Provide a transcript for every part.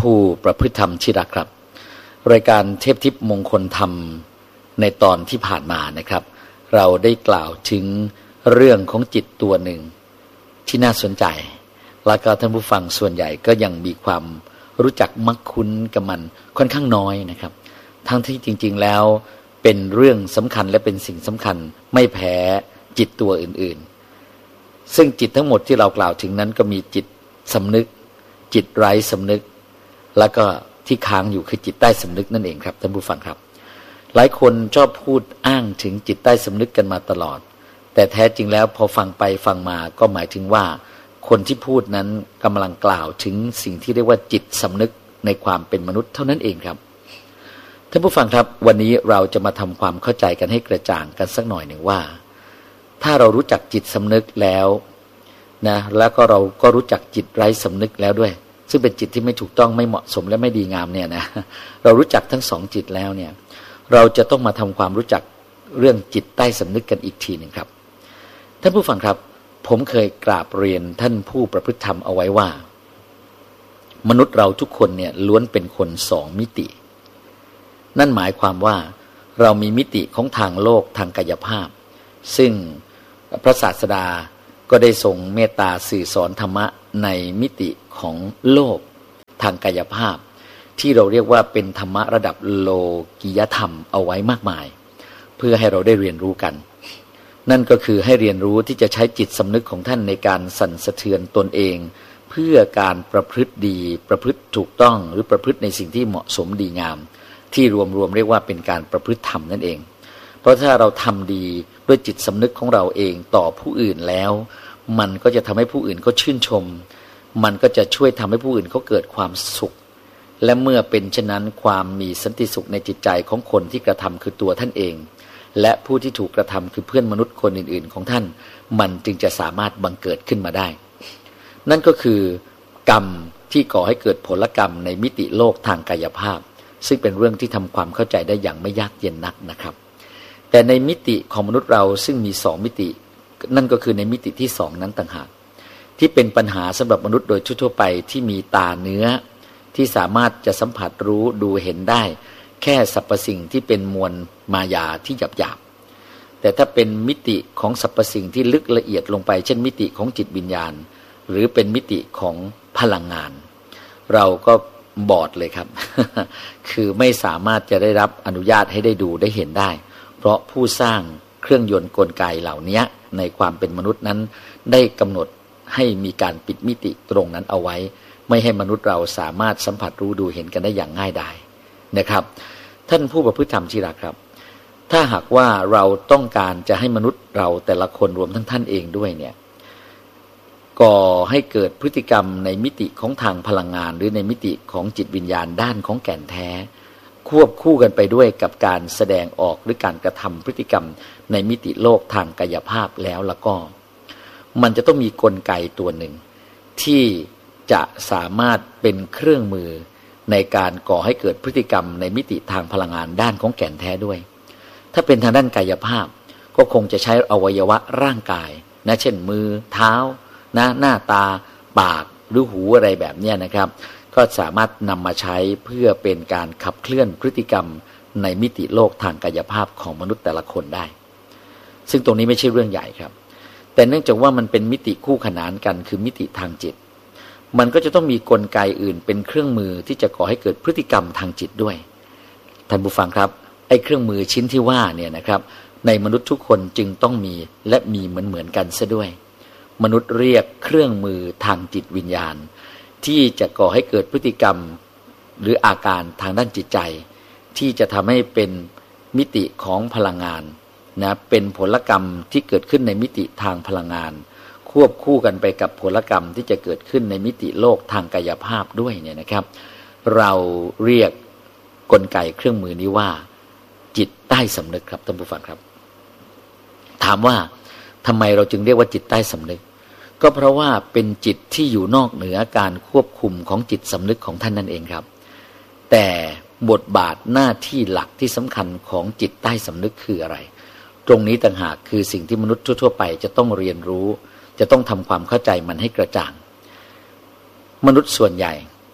ผู้ประพฤติธรรมที่รักครับรายการเทพทิพย์มงคลธรรมในตอนที่ผ่านมานะครับเราได้กล่าวถึงเรื่องของจิตตัวหนึ่งที่น่าสนใจแล้วก็ท่านผู้ฟังส่วนใหญ่ก็ยังมีความรู้จักมักคุ้นกับมันค่อนข้างน้อยนะครับทั้งที่จริงๆแล้วเป็นเรื่องสำคัญและเป็นสิ่งสำคัญไม่แพ้จิตตัวอื่นๆซึ่งจิตทั้งหมดที่เรากล่าวถึงนั้นก็มีจิตสำนึกจิตไร้สำนึกแล้วก็ที่ค้างอยู่คือจิตใต้สำนึกนั่นเองครับท่านผู้ฟังครับหลายคนชอบพูดอ้างถึงจิตใต้สำนึกกันมาตลอดแต่แท้จริงแล้วพอฟังไปฟังมาก็หมายถึงว่าคนที่พูดนั้นกำลังกล่าวถึงสิ่งที่เรียกว่าจิตสำนึกในความเป็นมนุษย์เท่านั้นเองครับท่านผู้ฟังครับวันนี้เราจะมาทำความเข้าใจกันให้กระจ่างกันสักหน่อยหนึ่งว่าถ้าเรารู้จักจิตสำนึกแล้วนะแล้วก็เราก็รู้จักจิตไร้สำนึกแล้วด้วยซึ่งเป็นจิตที่ไม่ถูกต้องไม่เหมาะสมและไม่ดีงามเนี่ยนะเรารู้จักทั้งสองจิตแล้วเนี่ยเราจะต้องมาทำความรู้จักเรื่องจิตใต้สำนึกกันอีกทีหนึ่งครับท่านผู้ฟังครับผมเคยกราบเรียนท่านผู้ประพฤติธรรมเอาไว้ว่ามนุษย์เราทุกคนเนี่ยล้วนเป็นคนสองมิตินั่นหมายความว่าเรามีมิติของทางโลกทางกายภาพซึ่งพระศาสดาก็ได้ทรงเมตตาสื่อสอนธรรมะในมิติของโลกทางกายภาพที่เราเรียกว่าเป็นธรรมะระดับโลกิยธรรมเอาไว้มากมายเพื่อให้เราได้เรียนรู้กันนั่นก็คือให้เรียนรู้ที่จะใช้จิตสำนึกของท่านในการสั่นสะเทือนตนเองเพื่อการประพฤติดีประพฤติถูกต้องหรือประพฤติในสิ่งที่เหมาะสมดีงามที่รวมเรียกว่าเป็นการประพฤติธรรมนั่นเองเพราะถ้าเราทำดีด้วยจิตสำนึกของเราเองต่อผู้อื่นแล้วมันก็จะทำให้ผู้อื่นเขาชื่นชมมันก็จะช่วยทำให้ผู้อื่นเขาเกิดความสุขและเมื่อเป็นเช่นนั้นความมีสันติสุขในจิตใจของคนที่กระทำคือตัวท่านเองและผู้ที่ถูกกระทำคือเพื่อนมนุษย์คนอื่นๆของท่านมันจึงจะสามารถบังเกิดขึ้นมาได้นั่นก็คือกรรมที่ก่อให้เกิดผลกรรมในมิติโลกทางกายภาพซึ่งเป็นเรื่องที่ทำความเข้าใจได้อย่างไม่ยากเย็นนักนะครับแต่ในมิติของมนุษย์เราซึ่งมีสองมิตินั่นก็คือในมิติที่สองนั้นต่างหากที่เป็นปัญหาสำหรับมนุษย์โดยทั่วไปที่มีตาเนื้อที่สามารถจะสัมผัสรู้ดูเห็นได้แค่สรรพสิ่งที่เป็นมวลมายาที่หยาบๆแต่ถ้าเป็นมิติของสรรพสิ่งที่ลึกละเอียดลงไปเช่นมิติของจิตวิญญาณหรือเป็นมิติของพลังงานเราก็บอดเลยครับ คือไม่สามารถจะได้รับอนุญาตให้ได้ดูได้เห็นได้เพราะผู้สร้างเครื่องยนต์กลไกเหล่านี้ในความเป็นมนุษย์นั้นได้กำหนดให้มีการปิดมิติตรงนั้นเอาไว้ไม่ให้มนุษย์เราสามารถสัมผัสรู้ดูเห็นกันได้อย่างง่ายดายนะครับท่านผู้ประพฤติธรรมที่รักครับถ้าหากว่าเราต้องการจะให้มนุษย์เราแต่ละคนรวมทั้งท่านเองด้วยเนี่ยก่อให้เกิดพฤติกรรมในมิติของทางพลังงานหรือในมิติของจิตวิญญาณด้านของแก่นแท้ควบคู่กันไปด้วยกับการแสดงออกหรือการกระทำพฤติกรรมในมิติโลกทางกายภาพแล้วก็มันจะต้องมีกลไกตัวหนึ่งที่จะสามารถเป็นเครื่องมือในการก่อให้เกิดพฤติกรรมในมิติทางพลังงานด้านของแก่นแท้ด้วยถ้าเป็นทางด้านกายภาพก็คงจะใช้อวัยวะร่างกายนะเช่นมือเท้านะหน้าตาปากหรือหูอะไรแบบนี้นะครับก็สามารถนำมาใช้เพื่อเป็นการขับเคลื่อนพฤติกรรมในมิติโลกทางกายภาพของมนุษย์แต่ละคนได้ซึ่งตรงนี้ไม่ใช่เรื่องใหญ่ครับแต่เนื่องจากว่ามันเป็นมิติคู่ขนานกันคือมิติทางจิตมันก็จะต้องมีกลไกอื่นเป็นเครื่องมือที่จะก่อให้เกิดพฤติกรรมทางจิตด้วยท่านผู้ฟังครับไอ้เครื่องมือชิ้นที่ว่าเนี่ยนะครับในมนุษย์ทุกคนจึงต้องมีและมีเหมือนกันซะด้วยมนุษย์เรียกเครื่องมือทางจิตวิญญาณที่จะก่อให้เกิดพฤติกรรมหรืออาการทางด้านจิตใจที่จะทำให้เป็นมิติของพลังงานนะเป็นผลกรรมที่เกิดขึ้นในมิติทางพลังงานควบคู่กันไปกับผลกรรมที่จะเกิดขึ้นในมิติโลกทางกายภาพด้วยเนี่ยนะครับเราเรียกกลไกเครื่องมือนี้ว่าจิตใต้สำนึกครับท่านผู้ฟังครับถามว่าทำไมเราจึงเรียกว่าจิตใต้สำนึกก็เพราะว่าเป็นจิตที่อยู่นอกเหนือการควบคุมของจิตสำนึกของท่านนั่นเองครับแต่บทบาทหน้าที่หลักที่สำคัญของจิตใต้สำนึกคืออะไรตรงนี้ต่างหากคือสิ่งที่มนุษย์ทั่วๆไปจะต้องเรียนรู้จะต้องทำความเข้าใจมันให้กระจ่างมนุษย์ส่วนใหญ่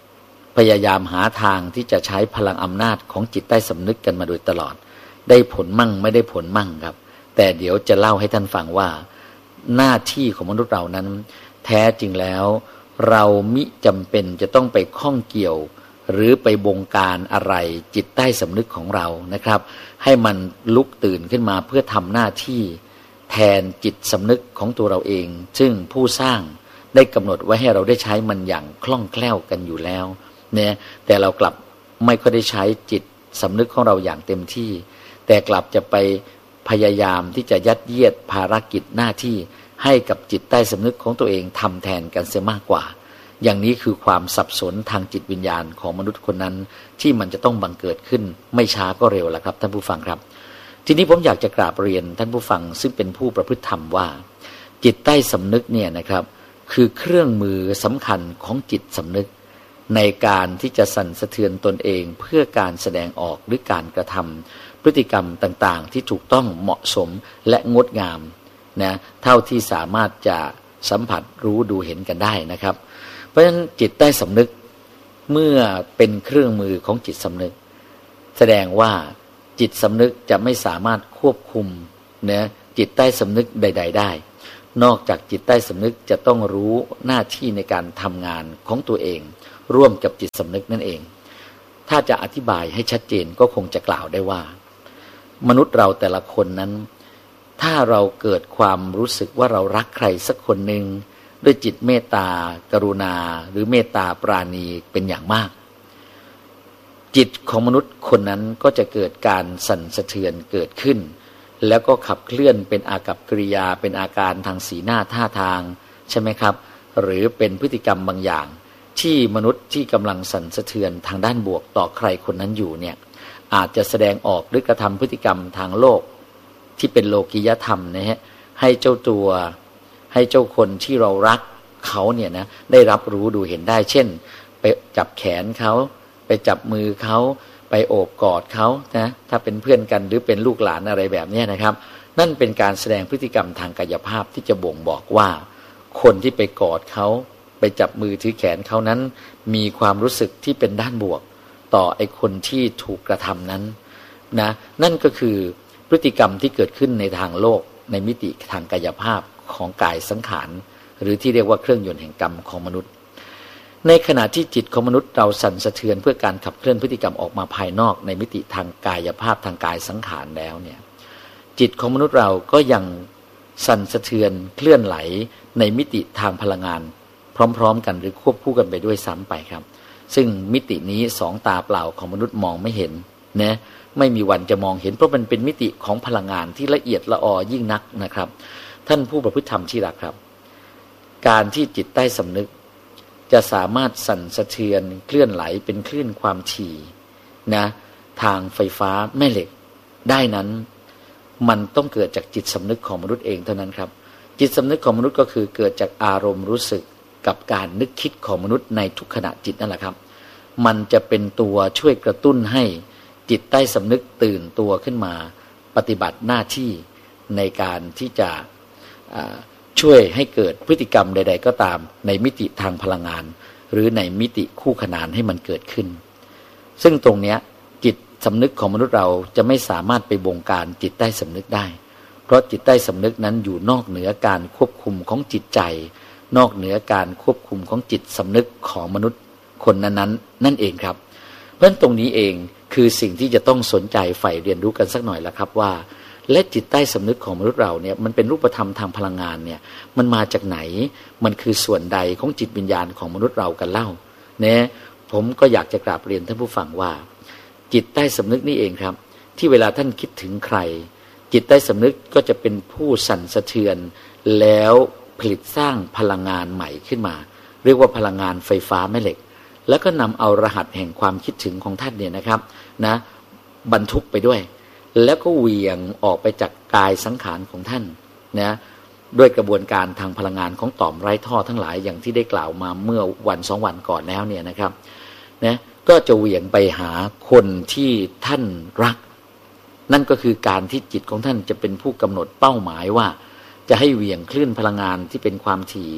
พยายามหาทางที่จะใช้พลังอำนาจของจิตใต้สำนึกกันมาโดยตลอดได้ผลมั่งไม่ได้ผลมั่งครับแต่เดี๋ยวจะเล่าให้ท่านฟังว่าหน้าที่ของมนุษย์เรานั้นแท้จริงแล้วเรามิจำเป็นจะต้องไปข้องเกี่ยวหรือไปบงการอะไรจิตใต้สำนึกของเรานะครับให้มันลุกตื่นขึ้นมาเพื่อทำหน้าที่แทนจิตสำนึกของตัวเราเองซึ่งผู้สร้างได้กำหนดไว้ให้เราได้ใช้มันอย่างคล่องแคล่วกันอยู่แล้วเนี่ยแต่เรากลับไม่ค่อยได้ใช้จิตสำนึกของเราอย่างเต็มที่แต่กลับจะไปพยายามที่จะยัดเยียดภารกิจหน้าที่ให้กับจิตใต้สำนึกของตัวเองทำแทนกันเสียมากกว่าอย่างนี้คือความสับสนทางจิตวิญญาณของมนุษย์คนนั้นที่มันจะต้องบังเกิดขึ้นไม่ช้าก็เร็วแล้วครับท่านผู้ฟังครับทีนี้ผมอยากจะกราบเรียนท่านผู้ฟังซึ่งเป็นผู้ประพฤติธรรมว่าจิตใต้สำนึกเนี่ยนะครับคือเครื่องมือสำคัญของจิตสำนึกในการที่จะสั่นสะเทือนตนเองเพื่อการแสดงออกหรือการกระทำพฤติกรรมต่างๆที่ถูกต้องเหมาะสมและงดงามนะเท่าที่สามารถจะสัมผัสรู้ดูเห็นกันได้นะครับเพราะฉะนั้นจิตใต้สำนึกเมื่อเป็นเครื่องมือของจิตสำนึกแสดงว่าจิตสำนึกจะไม่สามารถควบคุมนะจิตใต้สำนึกใดๆได้นอกจากจิตใต้สำนึกจะต้องรู้หน้าที่ในการทำงานของตัวเองร่วมกับจิตสำนึกนั่นเองถ้าจะอธิบายให้ชัดเจนก็คงจะกล่าวได้ว่ามนุษย์เราแต่ละคนนั้นถ้าเราเกิดความรู้สึกว่าเรารักใครสักคนหนึ่งด้วยจิตเมตตากรุณาหรือเมตตาปราณีเป็นอย่างมากจิตของมนุษย์คนนั้นก็จะเกิดการสั่นสะเทือนเกิดขึ้นแล้วก็ขับเคลื่อนเป็นอากัปกิริยาเป็นอาการทางสีหน้าท่าทางใช่ไหมครับหรือเป็นพฤติกรรมบางอย่างที่มนุษย์ที่กำลังสั่นสะเทือนทางด้านบวกต่อใครคนนั้นอยู่เนี่ยอาจจะแสดงออกหรือกระทำพฤติกรรมทางโลกที่เป็นโลกิยธรรมนะฮะให้เจ้าตัวให้เจ้าคนที่เรารักเขาเนี่ยนะได้รับรู้ดูเห็นได้เช่นไปจับแขนเขาไปจับมือเขาไปโอบกอดเขานะถ้าเป็นเพื่อนกันหรือเป็นลูกหลานอะไรแบบนี้นะครับนั่นเป็นการแสดงพฤติกรรมทางกายภาพที่จะบ่งบอกว่าคนที่ไปกอดเขาไปจับมือถือแขนเขานั้นมีความรู้สึกที่เป็นด้านบวกต่อไอ้คนที่ถูกกระทำนั้นนะนั่นก็คือพฤติกรรมที่เกิดขึ้นในทางโลกในมิติทางกายภาพของกายสังขารหรือที่เรียกว่าเครื่องยนต์แห่งกรรมของมนุษย์ในขณะที่จิตของมนุษย์เราสั่นสะเทือนเพื่อการขับเคลื่อนพฤติกรรมออกมาภายนอกในมิติทางกายภาพทางกายสังขารแล้วเนี่ยจิตของมนุษย์เราก็ยังสั่นสะเทือนเคลื่อนไหลในมิติทางพลังงานพร้อมๆกันหรือควบคู่กันไปด้วยซ้ำไปครับซึ่งมิตินี้สองตาเปล่าของมนุษย์มองไม่เห็นนะไม่มีวันจะมองเห็นเพราะมันเป็นมิติของพลังงานที่ละเอียดละออยิ่งนักนะครับท่านผู้ประพฤติธรรมที่รักครับการที่จิตใต้สำนึกจะสามารถสั่นสะเทือนเคลื่อนไหลเป็นคลื่นความถี่นะทางไฟฟ้าแม่เหล็กได้นั้นมันต้องเกิดจากจิตสำนึกของมนุษย์เองเท่านั้นครับจิตสำนึกของมนุษย์ก็คือเกิดจากอารมณ์รู้สึกกับการนึกคิดของมนุษย์ในทุกขณะจิตนั่นแหละครับมันจะเป็นตัวช่วยกระตุ้นให้จิตใต้สำนึกตื่นตัวขึ้นมาปฏิบัติหน้าที่ในการที่จะช่วยให้เกิดพฤติกรรมใดๆก็ตามในมิติทางพลังงานหรือในมิติคู่ขนานให้มันเกิดขึ้นซึ่งตรงเนี้ยจิตสำนึกของมนุษย์เราจะไม่สามารถไปบงการจิตใต้สำนึกได้เพราะจิตใต้สำนึกนั้นอยู่นอกเหนือการควบคุมของจิตใจนอกเหนือการควบคุมของจิตสำนึกของมนุษย์คนนั้นๆนั่นเองครับเพราะฉะนั้นตรงนี้เองคือสิ่งที่จะต้องสนใจใฝ่เรียนรู้กันสักหน่อยละครับว่าและจิตใต้สำนึกของมนุษย์เราเนี่ยมันเป็นรูปธรรมทางพลังงานเนี่ยมันมาจากไหนมันคือส่วนใดของจิตวิญญาณของมนุษย์เรากันเล่าเนี่ยผมก็อยากจะกราบเรียนท่านผู้ฟังว่าจิตใต้สำนึกนี่เองครับที่เวลาท่านคิดถึงใครจิตใต้สำนึกก็จะเป็นผู้สั่นสะเทือนแล้วผลิตสร้างพลังงานใหม่ขึ้นมาเรียกว่าพลังงานไฟฟ้าแม่เหล็กแล้วก็นำเอารหัสแห่งความคิดถึงของท่านเนี่ยนะครับนะบรรทุกไปด้วยแล้วก็เหวี่ยงออกไปจากกายสังขารของท่านนะด้วยกระบวนการทางพลังงานของต่อมไร้ท่อทั้งหลายอย่างที่ได้กล่าวมาเมื่อวันสองวันก่อนแล้วเนี่ยนะครับนะก็จะเหวี่ยงไปหาคนที่ท่านรักนั่นก็คือการที่จิตของท่านจะเป็นผู้กำหนดเป้าหมายว่าจะให้เหวี่ยงคลื่นพลังงานที่เป็นความถี่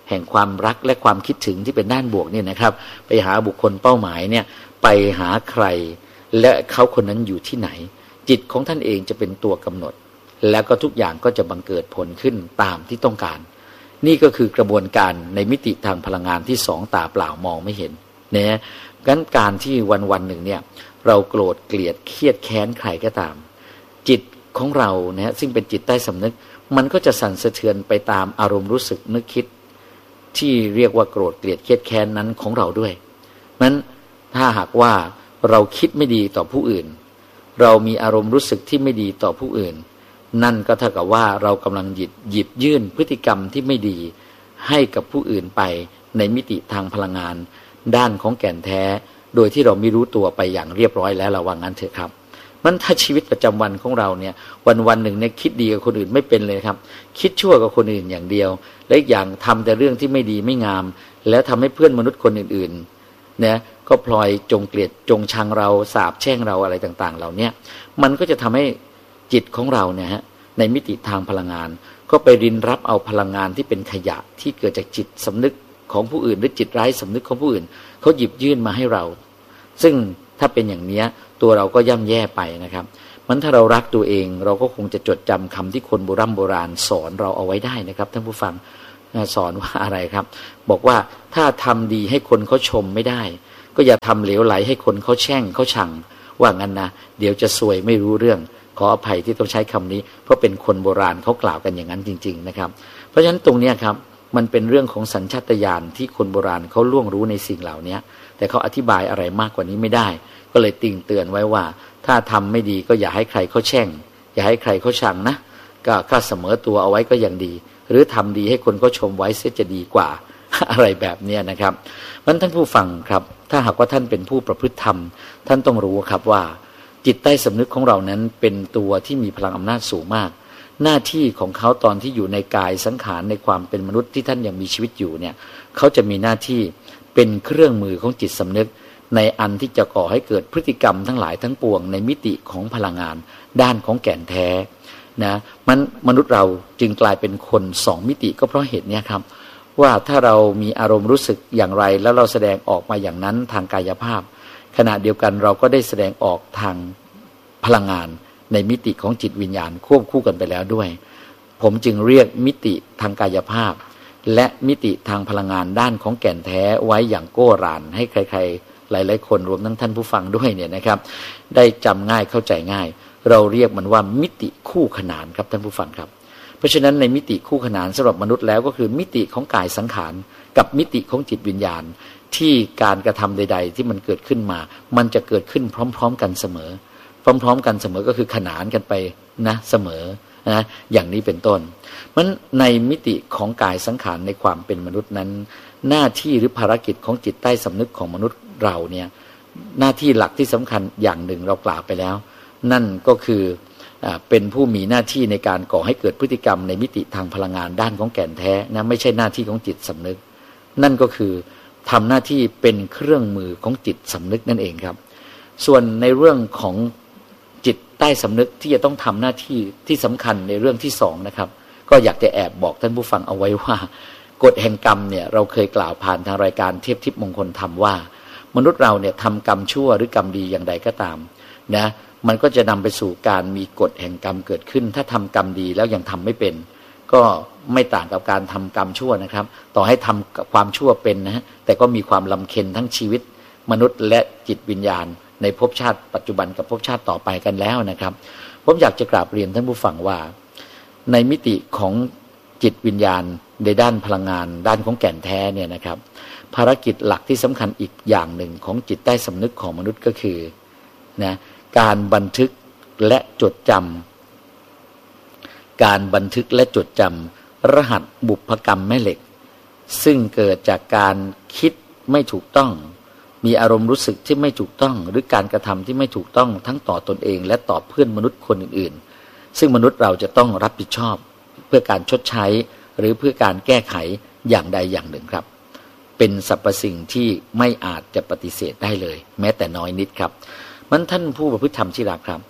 แห่งความรักและความคิดถึงที่เป็นด้านบวกเนี่ยนะครับไปหาบุคคลเป้าหมายเนี่ยไปหาใครและเขาคนนั้นอยู่ที่ไหนจิตของท่านเองจะเป็นตัวกำหนดแล้วก็ทุกอย่างก็จะบังเกิดผลขึ้นตามที่ต้องการนี่ก็คือกระบวนการในมิติทางพลังงานที่สองตาเปล่ามองไม่เห็นนะงั้นการที่วันหนึ่งเนี่ยเราโกรธเกลียดเครียดแค้นใครก็ตามจิตของเรานะซึ่งเป็นจิตใต้สำนึกมันก็จะสั่นสะเทือนไปตามอารมณ์รู้สึกนึกคิดที่เรียกว่าโกรธเกลียดเครียดแค้นนั้นของเราด้วยนั้นถ้าหากว่าเราคิดไม่ดีต่อผู้อื่นเรามีอารมณ์รู้สึกที่ไม่ดีต่อผู้อื่นนั่นก็เท่ากับว่าเรากำลังหยิบยื่นพฤติกรรมที่ไม่ดีให้กับผู้อื่นไปในมิติทางพลังงานด้านของแก่นแท้โดยที่เราไม่รู้ตัวไปอย่างเรียบร้อยแล้วระวังงั้นเถอะครับมันถ้าชีวิตประจำวันของเราเนี่ยวันหนึ่งเนี่ยคิดดีกับคนอื่นไม่เป็นเลยครับคิดชั่วกับคนอื่นอย่างเดียวและอีกอย่างทำแต่เรื่องที่ไม่ดีไม่งามแล้วทำให้เพื่อนมนุษย์คนอื่นๆเนี่ยก็พลอยจงเกลียดจงชังเราสาปแช่งเราอะไรต่างๆเหล่านี้มันก็จะทำให้จิตของเราเนี่ยฮะในมิติทางพลังงานก็ไปรินรับเอาพลังงานที่เป็นขยะที่เกิดจากจิตสำนึกของผู้อื่นหรือจิตไร้สำนึกของผู้อื่นเขาหยิบยื่นมาให้เราซึ่งถ้าเป็นอย่างนี้ตัวเราก็ย่ำแย่ไปนะครับมันถ้าเรารักตัวเองเราก็คงจะจดจำคำที่คนโบราณสอนเราเอาไว้ได้นะครับท่านผู้ฟังสอนว่าอะไรครับบอกว่าถ้าทำดีให้คนเขาชมไม่ได้ก็อย่าทำเหลวไหลให้คนเขาแช่งเขาชังว่างั้นนะเดี๋ยวจะซวยไม่รู้เรื่องขออภัยที่ต้องใช้คำนี้เพราะเป็นคนโบราณเขากล่าวกันอย่างนั้นจริงๆนะครับเพราะฉะนั้นตรงนี้ครับมันเป็นเรื่องของสัญชาตญาณที่คนโบราณเขาล่วงรู้ในสิ่งเหล่านี้แต่เขาอธิบายอะไรมากกว่านี้ไม่ได้ก็เลยติ่งเตือนไว้ว่าถ้าทำไม่ดีก็อย่าให้ใครเขาแช่งอย่าให้ใครเขาชังนะก็เสมอตัวเอาไว้ก็ยังดีหรือทำดีให้คนเขาชมไว้เสียจะดีกว่า อะไรแบบนี้นะครับมันท่านผู้ฟังครับถ้าหากว่าท่านเป็นผู้ประพฤติธรรมท่านต้องรู้ครับว่าจิตใต้สำนึกของเรานั้นเป็นตัวที่มีพลังอำนาจสูงมากหน้าที่ของเขาตอนที่อยู่ในกายสังขารในความเป็นมนุษย์ที่ท่านยังมีชีวิตอยู่เนี่ยเขาจะมีหน้าที่เป็นเครื่องมือของจิตสำนึกในอันที่จะก่อให้เกิดพฤติกรรมทั้งหลายทั้งปวงในมิติของพลังงานด้านของแก่นแท้นะมนุษย์เราจึงกลายเป็นคนสองมิติก็เพราะเหตุนี้ครับว่าถ้าเรามีอารมณ์รู้สึกอย่างไรแล้วเราแสดงออกมาอย่างนั้นทางกายภาพขณะเดียวกันเราก็ได้แสดงออกทางพลังงานในมิติของจิตวิญญาณควบคู่กันไปแล้วด้วยผมจึงเรียกมิติทางกายภาพและมิติทางพลังงานด้านของแก่นแท้ไว้อย่างโก้รานให้ใครๆหลายๆคนรวมทั้งท่านผู้ฟังด้วยเนี่ยนะครับได้จำง่ายเข้าใจง่ายเราเรียกมันว่ามิติคู่ขนานครับท่านผู้ฟังครับเพราะฉะนั้นในมิติคู่ขนานสำหรับมนุษย์แล้วก็คือมิติของกายสังขารกับมิติของจิตวิญญาณที่การกระทำใดๆที่มันเกิดขึ้นมามันจะเกิดขึ้นพร้อมๆกันเสมอพร้อมๆกันเสมอก็คือขนานกันไปนะเสมอนะอย่างนี้เป็นต้นมันในมิติของกายสังขารในความเป็นมนุษย์นั้นหน้าที่หรือภารกิจของจิตใต้สำนึกของมนุษย์เราเนี่ยหน้าที่หลักที่สำคัญอย่างหนึ่งเรากล่าวไปแล้วนั่นก็คือเป็นผู้มีหน้าที่ในการก่อให้เกิดพฤติกรรมในมิติทางพลังงานด้านของแก่นแท้นะไม่ใช่หน้าที่ของจิตสำนึกนั่นก็คือทำหน้าที่เป็นเครื่องมือของจิตสำนึกนั่นเองครับส่วนในเรื่องของจิตใต้สำนึกที่จะต้องทำหน้าที่ที่สำคัญในเรื่องที่สองนะครับก็อยากจะแอบบอกท่านผู้ฟังเอาไว้ว่ากฎแห่งกรรมเนี่ยเราเคยกล่าวผ่านทางรายการเทพทิพย์มงคลธรรมว่ามนุษย์เราเนี่ยทำกรรมชั่วหรือกรรมดีอย่างใดก็ตามนะมันก็จะนำไปสู่การมีกฎแห่งกรรมเกิดขึ้นถ้าทำกรรมดีแล้วยังทำไม่เป็นก็ไม่ต่างกับการทำกรรมชั่วนะครับต่อให้ทำความชั่วเป็นนะฮะแต่ก็มีความลำเค็ญทั้งชีวิตมนุษย์และจิตวิญญาณในภพชาติปัจจุบันกับภพชาติต่อไปกันแล้วนะครับผมอยากจะกราบเรียนท่านผู้ฟังว่าในมิติของจิตวิญญาณในด้านพลังงานด้านของแก่นแท้เนี่ยนะครับภารกิจหลักที่สำคัญอีกอย่างหนึ่งของจิตใต้สำนึกของมนุษย์ก็คือนะการบันทึกและจดจำรหัสบุพกรรมแม่เหล็กซึ่งเกิดจากการคิดไม่ถูกต้องมีอารมณ์รู้สึกที่ไม่ถูกต้องหรือการกระทำที่ไม่ถูกต้องทั้งต่อตนเองและต่อเพื่อนมนุษย์คนอื่นๆซึ่งมนุษย์เราจะต้องรับผิดชอบเพื่อการชดใช้หรือเพื่อการแก้ไขอย่างใดอย่างหนึ่งครับเป็นสรรพสิ่งที่ไม่อาจจะปฏิเสธได้เลยแม้แต่น้อยนิดครับมันท่านผู้ประพฤติธรรมที่รักครับ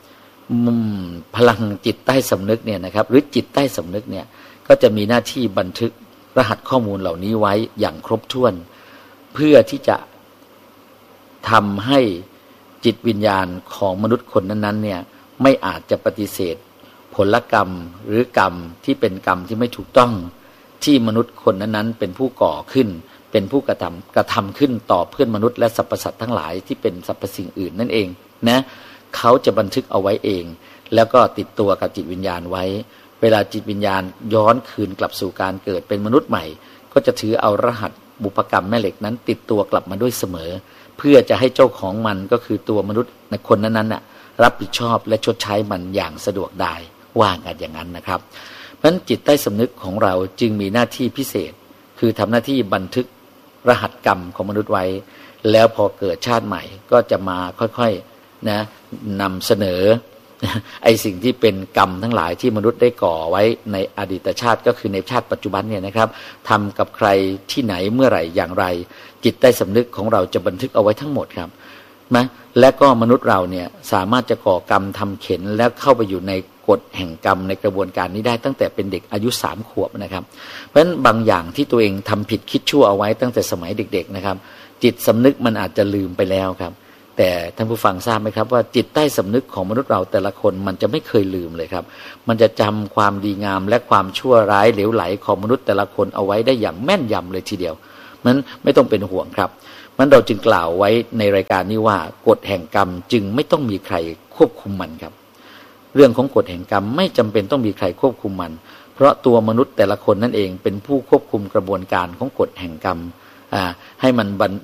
พลังจิตใต้สำนึกเนี่ยนะครับหรือจิตใต้สำนึกเนี่ยก็จะมีหน้าที่บันทึกรหัสข้อมูลเหล่านี้ไว้อย่างครบถ้วนเพื่อที่จะทำให้จิตวิญญาณของมนุษย์คนนั้นๆเนี่ยไม่อาจจะปฏิเสธผลกรรมหรือกรรมที่เป็นกรรมที่ไม่ถูกต้องที่มนุษย์คนนั้นๆเป็นผู้ก่อขึ้นเป็นผู้กระทำขึ้นต่อเพื่อนมนุษย์และสรรพสัตว์ทั้งหลายที่เป็นสรรพสิ่งอื่นนั่นเองนะเขาจะบันทึกเอาไว้เองแล้วก็ติดตัวกับจิตวิญญาณไว้เวลาจิตวิญญาณย้อนคืนกลับสู่การเกิดเป็นมนุษย์ใหม่ก็จะถือเอารหัสบุพกรรมแม่เหล็กนั้นติดตัวกลับมาด้วยเสมอเพื่อจะให้เจ้าของมันก็คือตัวมนุษย์ในคนนั้นๆน่ะรับผิดชอบและชดใช้มันอย่างสะดวกได้ว่ากันอย่างนั้นนะครับเพราะฉะนั้นจิตใต้สำนึกของเราจึงมีหน้าที่พิเศษคือทำหน้าที่บันทึกรหัสกรรมของมนุษย์ไว้แล้วพอเกิดชาติใหม่ก็จะมาค่อยๆนะนำเสนอไอ้สิ่งที่เป็นกรรมทั้งหลายที่มนุษย์ได้ก่อไว้ในอดีตชาติก็คือในชาติปัจจุบันเนี่ยนะครับทำกับใครที่ไหนเมื่อไหร่อย่างไรจิตใต้สำนึกของเราจะบันทึกเอาไว้ทั้งหมดครับนะและก็มนุษย์เราเนี่ยสามารถจะก่อกรรมทำเข็ญแล้วเข้าไปอยู่ในกฎแห่งกรรมในกระบวนการนี้ได้ตั้งแต่เป็นเด็กอายุ3 ขวบนะครับเพราะฉะนั้นบางอย่างที่ตัวเองทำผิดคิดชั่วเอาไว้ตั้งแต่สมัยเด็กๆนะครับจิตสำนึกมันอาจจะลืมไปแล้วครับแต่ท่านผู้ฟังทราบไหมครับว่าจิตใต้สำนึกของมนุษย์เราแต่ละคนมันจะไม่เคยลืมเลยครับมันจะจำความดีงามและความชั่วร้ายเหลวไหลของมนุษย์แต่ละคนเอาไว้ได้อย่างแม่นยำเลยทีเดียวนั้นไม่ต้องเป็นห่วงครับมันเราจึงกล่าวไว้ในรายการนี้ว่ากฎแห่งกรรมจึงไม่ต้องมีใครควบคุมมันครับเรื่องของกฎแห่งกรรมไม่จำเป็นต้องมีใครควบคุมมันเพราะตัวมนุษย์แต่ละคนนั่นเองเป็นผู้ควบคุมกระบวนการของกฎแห่งกรรมให้มัน